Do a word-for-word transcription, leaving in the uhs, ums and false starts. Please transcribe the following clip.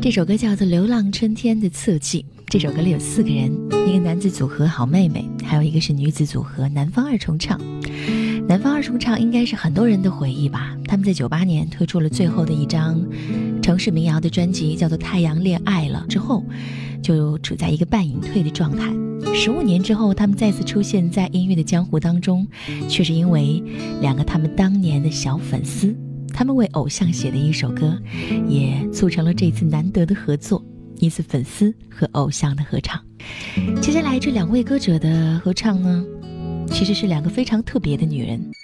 这首歌叫做《流浪春天的侧记》。这首歌里有四个人，一个男子组合好妹妹，还有一个是女子组合南方二重唱。南方二重唱应该是很多人的回忆吧，他们在九八年推出了最后的一张城市民谣的专辑，叫做《太阳恋爱了》，之后就处在一个半隐退的状态。十五年之后，他们再次出现在音乐的江湖当中，却是因为两个他们当年的小粉丝，他们为偶像写的一首歌，也促成了这次难得的合作，一次粉丝和偶像的合唱。接下来这两位歌者的合唱呢，其实是两个非常特别的女人。